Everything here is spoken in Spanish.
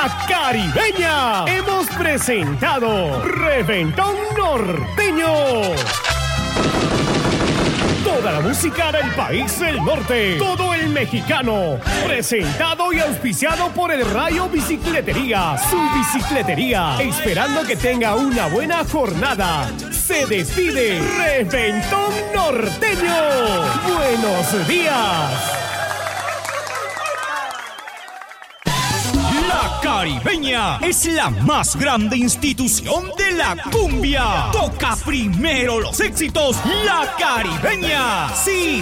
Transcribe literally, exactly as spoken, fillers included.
La Caribeña. Hemos presentado Reventón Norteño. Toda la música del país del norte, todo el mexicano, presentado y auspiciado por el Rayo Bicicletería, su bicicletería, esperando que tenga una buena jornada. Se despide Reventón Norteño. Buenos días. La Caribeña es la más grande institución de la cumbia. Toca primero los éxitos. La Caribeña. Sí,